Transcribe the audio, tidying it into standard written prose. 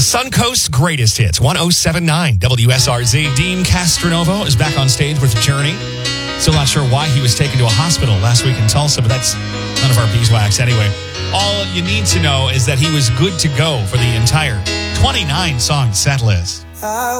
Suncoast's greatest hits, 107.9 WSRZ. Dean Castronovo is back on stage with Journey. Still not sure why he was taken to a hospital last week in Tulsa, but that's none of our beeswax anyway. All you need to know is that he was good to go for the entire 29-song set list.